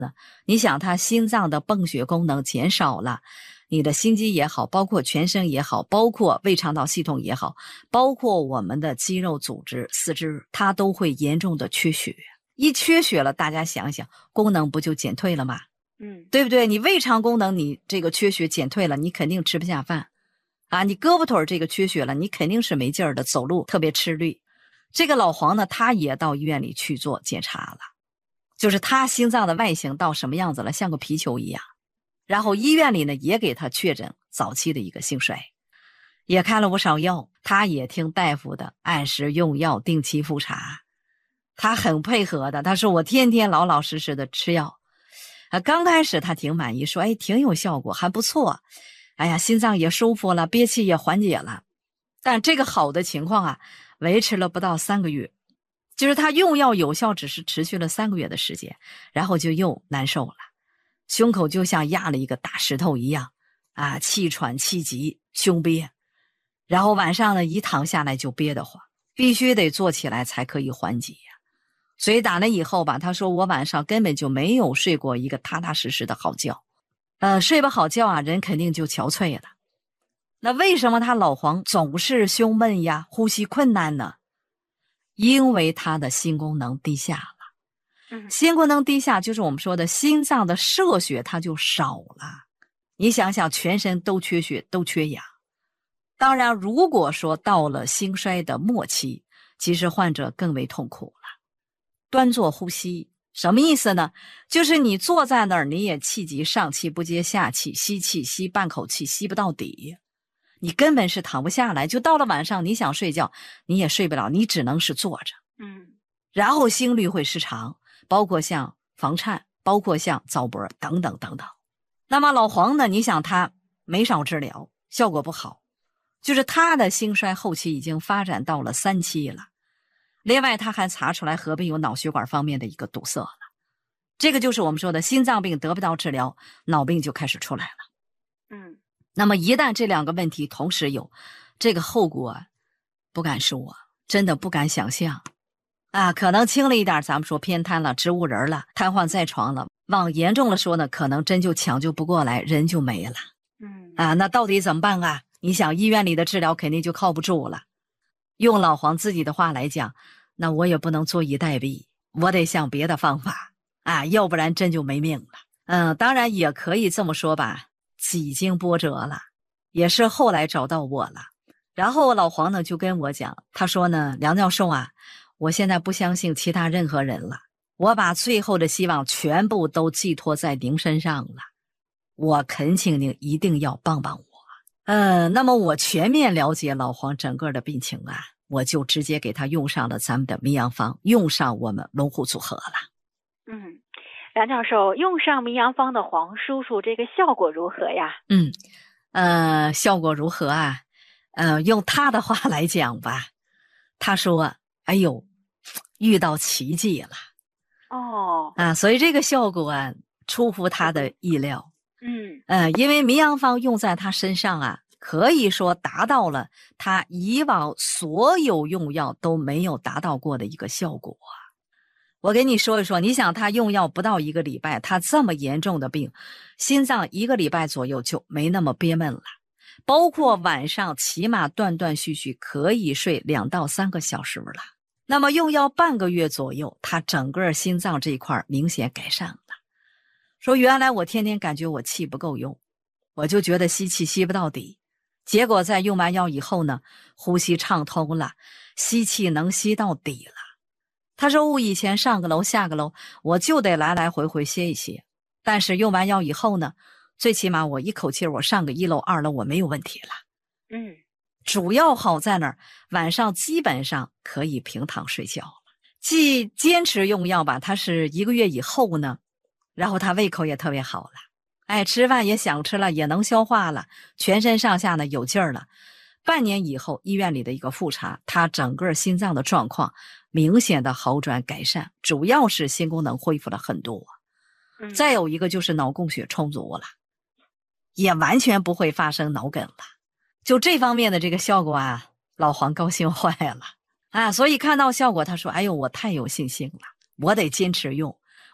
呢？你想他心脏的泵血功能减少了，你的心肌也好，包括全身也好，包括胃肠道系统也好，包括我们的肌肉组织、四肢，它都会严重的缺血。一缺血了，大家想想，功能不就减退了吗？对不对？你胃肠功能你这个缺血减退了，你肯定吃不下饭啊！你胳膊腿这个缺血了，你肯定是没劲儿的，走路特别吃力。这个老黄呢，他也到医院里去做检查了，就是他心脏的外形到什么样子了，像个皮球一样。然后医院里呢也给他确诊早期的一个心衰，也开了不少药，他也听大夫的，按时用药，定期复查。他很配合的，他说我天天老老实实的吃药。刚开始他挺满意，说哎，挺有效果，还不错。哎呀，心脏也舒服了，憋气也缓解了。但这个好的情况啊，维持了不到3个月，就是他用药有效，只是持续了3个月的时间，然后就又难受了，胸口就像压了一个大石头一样啊，气喘气急，胸憋，然后晚上呢一躺下来就憋得慌，必须得坐起来才可以缓解呀。所以打那以后吧，他说我晚上根本就没有睡过一个踏踏实实的好觉，睡不好觉啊，人肯定就憔悴了。那为什么他老黄总是胸闷呀，呼吸困难呢？因为他的心功能低下了。心功能低下就是我们说的心脏的摄血它就少了。你想想，全身都缺血，都缺氧。当然，如果说到了心衰的末期，其实患者更为痛苦了。端坐呼吸什么意思呢？就是你坐在那儿，你也气急上气不接下气，吸气吸半口气吸不到底，你根本是躺不下来。就到了晚上，你想睡觉你也睡不了，你只能是坐着。然后心律会失常，包括像房颤，包括像早搏等等等等。那么老黄呢，你想他没少治疗，效果不好，就是他的心衰后期已经发展到了3期了。另外他还查出来合并有脑血管方面的一个堵塞了，这个就是我们说的心脏病得不到治疗，脑病就开始出来了。那么一旦这2个问题同时有，这个后果不敢说，真的不敢想象啊。可能轻了一点，咱们说偏瘫了，植物人了，瘫痪在床了，往严重了说呢，可能真就抢救不过来，人就没了。那到底怎么办啊？你想医院里的治疗肯定就靠不住了。用老黄自己的话来讲，那我也不能坐以待毙，我得想别的方法啊，要不然真就没命了。当然也可以这么说吧，几经波折了，也是后来找到我了。然后老黄呢就跟我讲，他说呢，梁教授啊，我现在不相信其他任何人了，我把最后的希望全部都寄托在您身上了，我恳请您一定要帮帮我。那么我全面了解老黄整个的病情啊，我就直接给他用上了咱们的名扬方，用上我们龙虎组合了。 梁教授，用上名扬方的黄叔叔，这个效果如何呀？ 效果如何啊？用他的话来讲吧，他说哎呦，遇到奇迹了。所以这个效果啊出乎他的意料。因为名扬方用在他身上啊，可以说达到了他以往所有用药都没有达到过的一个效果。我给你说一说，你想他用药不到1个礼拜，他这么严重的病，心脏1个礼拜左右就没那么憋闷了，包括晚上起码断断续续可以睡2到3个小时了。那么用药半个月左右，他整个心脏这一块明显改善了。说原来我天天感觉我气不够用，我就觉得吸气吸不到底，结果在用完药以后呢，呼吸畅通了，吸气能吸到底了。他说我以前上个楼下个楼我就得来来回回歇一歇，但是用完药以后呢，最起码我一口气我上个1楼2楼我没有问题了。主要好在哪儿？晚上基本上可以平躺睡觉了。既坚持用药吧，他是1个月以后呢，然后他胃口也特别好了，吃饭也想吃了，也能消化了，全身上下呢有劲儿了。半年以后医院里的一个复查，他整个心脏的状况明显的好转改善，主要是心功能恢复了很多。再有一个就是脑供血充足了，也完全不会发生脑梗了。就这方面的这个效果啊，老黄高兴坏了所以看到效果他说哎呦，我太有信心了，我得坚持用，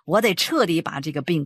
我得彻底把这个病